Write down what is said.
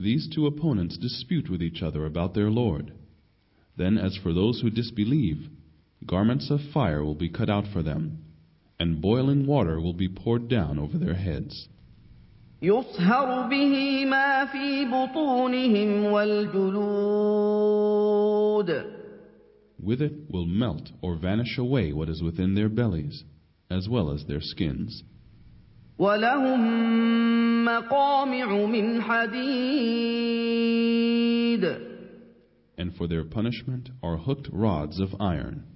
these two opponents dispute with each other about their Lord. Then as for those who disbelieve, garments of fire will be cut out for them, and boiling water will be poured down over their heads. يصهر به ما في بطونهم والجلود. With it will melt or vanish away what is within their bellies, as well as their skins. وَلَهُم مَّقَامِعُ مِنْ حَدِيدٍ. And for their punishment are hooked rods of iron.